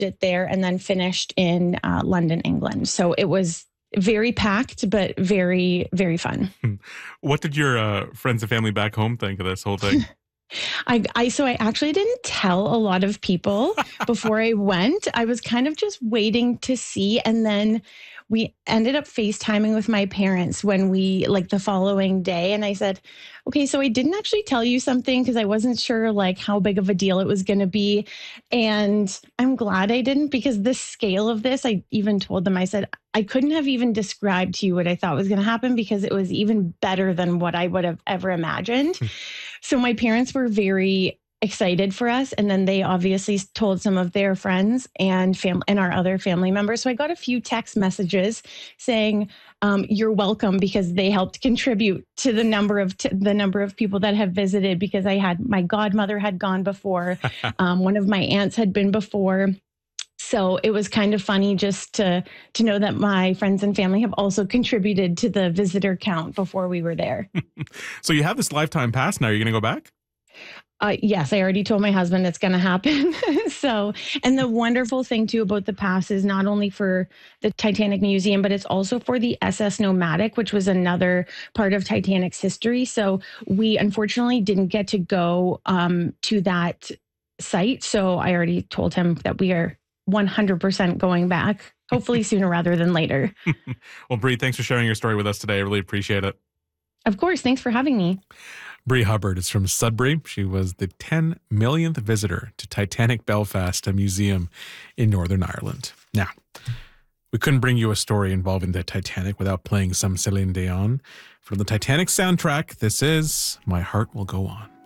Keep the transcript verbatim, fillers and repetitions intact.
it there and then finished in uh, London, England. So it was very packed, but very, very fun. What did your uh, friends and family back home think of this whole thing? I, I so I actually didn't tell a lot of people before I went. I was kind of just waiting to see. And then we ended up FaceTiming with my parents when we, like the following day. And I said, okay, so I didn't actually tell you something because I wasn't sure like how big of a deal it was going to be. And I'm glad I didn't, because the scale of this, I even told them, I said, I couldn't have even described to you what I thought was going to happen because it was even better than what I would have ever imagined. So my parents were very excited for us. And then they obviously told some of their friends and family and our other family members. So I got a few text messages saying, um, you're welcome, because they helped contribute to the number of t- the number of people that have visited, because I had my godmother had gone before. um, one of my aunts had been before. So it was kind of funny just to to know that my friends and family have also contributed to the visitor count before we were there. So you have this lifetime pass now. Are you going to go back? Uh, yes, I already told my husband it's going to happen. So, and the wonderful thing too about the pass is not only for the Titanic Museum, but it's also for the S S Nomadic, which was another part of Titanic's history. So we unfortunately didn't get to go um, to that site. So I already told him that we are one hundred percent going back, hopefully sooner rather than later. Well, Bree, thanks for sharing your story with us today. I really appreciate it. Of course. Thanks for having me. Bree Hubbard is from Sudbury. She was the ten millionth visitor to Titanic Belfast, a museum in Northern Ireland. Now, we couldn't bring you a story involving the Titanic without playing some Celine Dion. From the Titanic soundtrack, this is My Heart Will Go On.